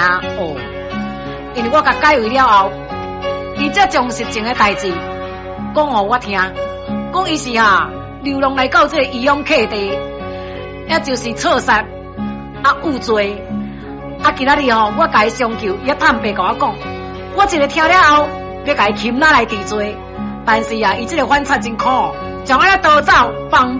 哦，因为我甲解围了后，伊才将实情的代志讲互我听，讲伊是流浪来到这个渔翁客地，也就是错杀有罪。今仔日我甲伊相求，伊坦白甲我讲，我一个听了后，要甲伊擒拿来治罪。但是伊这个反差真苦，将我倒走，放